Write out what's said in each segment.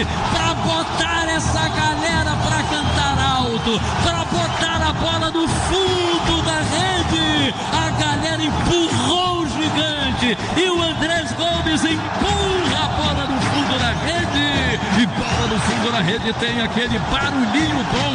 gigante para botar essa galera para cantar alto, para botar a bola no fundo da rede. A galera empurrou o gigante e o Andrés Gomes empurra a bola no fundo da rede. E bola no fundo da rede tem aquele barulhinho bom,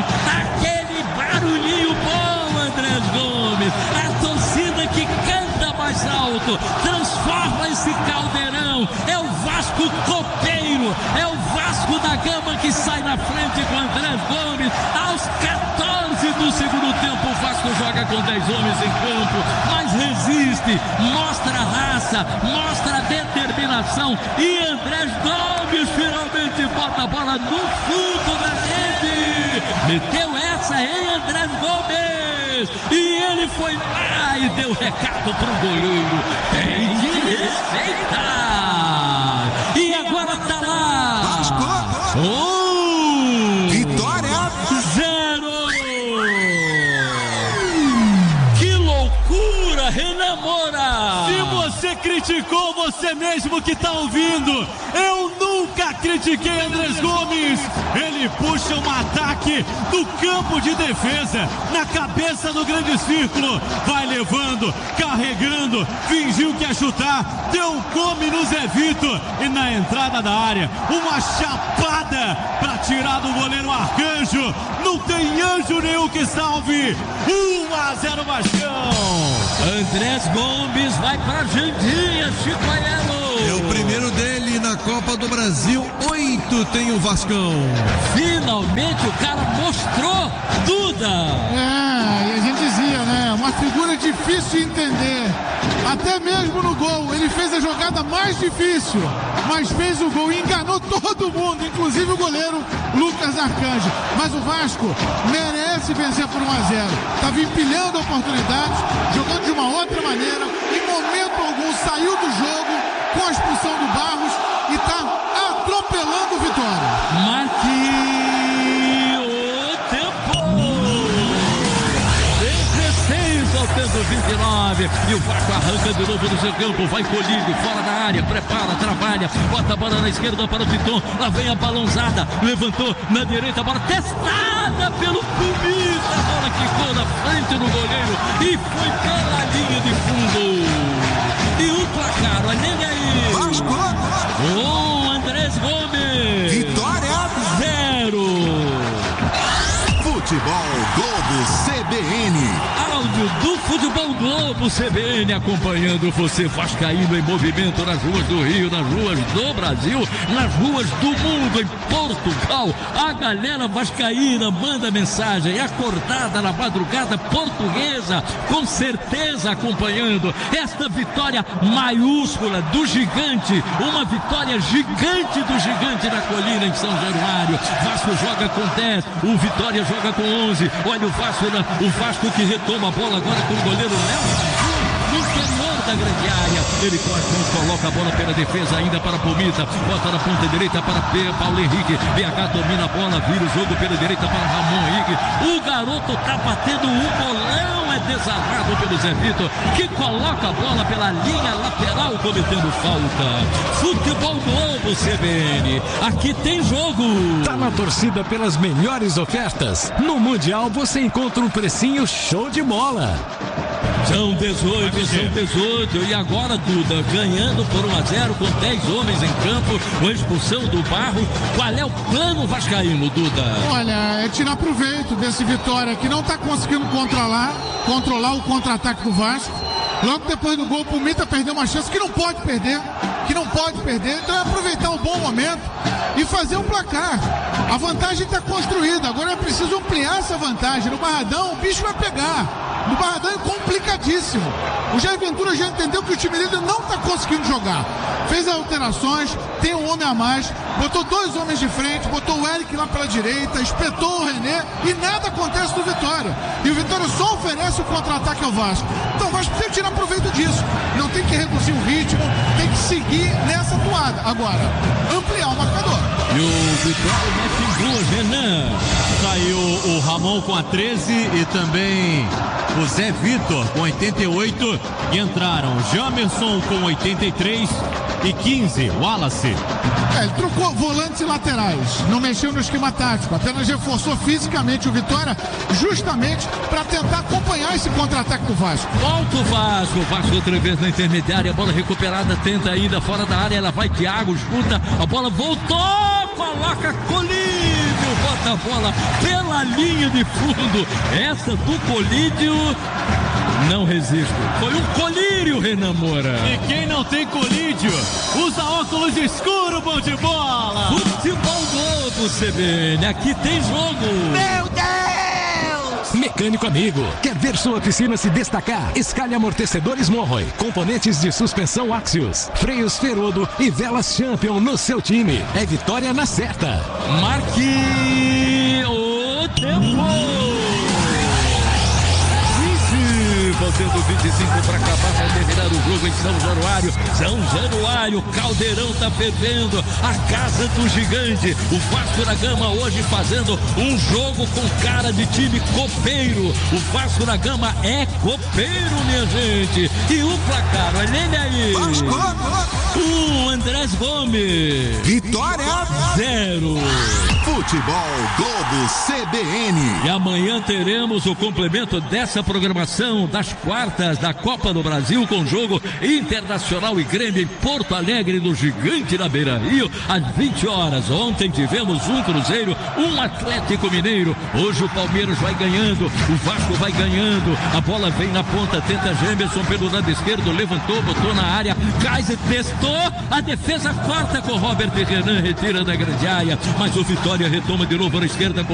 Andrés Gomes. A torcida que canta mais alto transforma esse caldeirão. É o Vasco copeiro, é o Vasco da Gama que sai na frente com Andrés Gomes. Aos 14 do segundo tempo, o Vasco joga com 10 homens em campo, mas resiste, mostra raça, mostra determinação, e Andrés Gomes finalmente bota a bola no fundo da rede. Meteu essa em Andrés Gomes, e ele foi lá e deu recado pro goleiro: tem que respeitar. E agora tá lá. Vitória 0. Que loucura, Renan Moura. Se você criticou você mesmo que tá ouvindo, eu nunca critiquei Andrés Gomes. Ele puxa um ataque do campo de defesa na cabeça do grande círculo, vai levando, carregando, fingiu que ia chutar, deu um come no Zé Vitor e na entrada da área uma chapada para tirar do goleiro Arcanjo. Não tem anjo nenhum que salve. 1-0 Vascão. Andrés Gomes vai pra Jandinha, Chico Aiello. é o primeiro dele na Copa do Brasil. 8 tem o Vascão. Finalmente o cara mostrou Duda. E a gente dizia, né? Uma figura difícil de entender. Até mesmo no gol, ele fez a jogada mais difícil, mas fez o gol e enganou todo mundo, inclusive o goleiro Lucas Arcanjo. Mas o Vasco merece vencer por 1-0. Estava empilhando oportunidades, jogando de uma outra maneira. Em momento algum saiu do jogo com a expulsão do Barros e está atropelando o Vitória. Marque o tempo. 16 ao tempo 29. E o Vasco arranca de novo no seu campo. Vai colhido, fora da área, prepara, trabalha, bota a bola na esquerda para o Piton. Lá vem a balãozada, levantou na direita, a bola testada pelo Pumita. A bola quicou na frente do goleiro e foi pela linha de fundo. E o placar, olha ele aí. Vasco. Andrés Gomes. Vitória 0. Futebol Globo CBN. Áudio do Futebol Globo CBN acompanhando você, vascaíno, em movimento nas ruas do Rio, nas ruas do Brasil, nas ruas do mundo, em Portugal. A galera vascaína manda mensagem, acordada na madrugada portuguesa, com certeza acompanhando esta vitória maiúscula do gigante, uma vitória gigante do gigante na colina em São Januário. Vasco joga com 10, o Vitória joga com 11. Olha o Vasco que retoma a bola agora com o goleiro Léo no interior da grande área. Ele coloca a bola pela defesa ainda para Pumita, bota na ponta direita para Paulo Henrique. BH domina a bola, vira o jogo pela direita para Ramon Henrique. O garoto tá batendo um bolão, é desarmado pelo Zé Vitor, que coloca a bola pela linha lateral cometendo falta. Futebol Globo CBN, aqui tem jogo. Tá na torcida pelas melhores ofertas. No Mundial você encontra um precinho show de bola. São 18, e agora Duda, ganhando por 1-0 com 10 homens em campo, com a expulsão do Barros. Qual é o plano vascaíno, Duda? Olha, é tirar proveito desse Vitória que não está conseguindo controlar o contra-ataque do Vasco. Logo depois do gol, o Pumita perdeu uma chance que não pode perder, então é aproveitar o bom momento e fazer um placar. A vantagem está construída, agora é preciso ampliar essa vantagem. No Barradão o bicho vai pegar, no Barradão é complicadíssimo. O Jair Ventura já entendeu que o time dele não está conseguindo jogar, fez alterações, tem um homem a mais, botou 2 homens de frente, botou o Eric lá pela direita, espetou o René e nada acontece do Vitória. E o Vitória só oferece o contra-ataque ao Vasco. Então o Vasco precisa tirar proveito disso, não tem que reduzir o ritmo, tem que seguir nessa toada. Agora, ampliar o marcador. E o Vitória mete em 2, Renan. Saiu o Ramon com a 13 e também o Zé Vitor com 88 e entraram Jamerson com 83 e 15, Wallace. Ele trocou volantes e laterais, não mexeu no esquema tático, apenas reforçou fisicamente o Vitória justamente para tentar acompanhar esse contra-ataque do Vasco. Volta o Vasco outra vez na intermediária, a bola recuperada, tenta ainda fora da área, ela vai, Thiago, escuta, a bola voltou, coloca Colídio, bota a bola pela linha de fundo, essa do Colídio, não resisto, foi um colírio, Renan Moura. E quem não tem colídio, usa óculos escuro, bom de bola. Futebol Globo, CBN, aqui tem jogo. Meu Deus! Mecânico amigo, quer ver sua oficina se destacar? Escalhe amortecedores Monroy, componentes de suspensão Axios, freios Ferodo e velas Champion no seu time. É vitória na certa. Marque o tempo. Faltando 25 para acabar, vai terminar o jogo em São Januário. São Januário, Caldeirão tá fervendo, a casa do gigante. O Vasco da Gama hoje fazendo um jogo com cara de time copeiro. O Vasco da Gama é copeiro, minha gente. E o placar, olha ele aí. Andrés Gomes. Vitória 0. Futebol Globo CBN. E amanhã teremos o complemento dessa programação das quartas da Copa do Brasil com jogo Internacional e Grêmio em Porto Alegre, no Gigante da Beira-Rio, às 20 horas. Ontem tivemos um Cruzeiro, um Atlético Mineiro. Hoje o Palmeiras vai ganhando, o Vasco vai ganhando. A bola vem na ponta, tenta Jamerson pelo lado esquerdo, levantou, botou na área, Kaiser testou, a defesa corta com Robert Renan, retira da grande área, mas o Vitória retoma de novo na esquerda com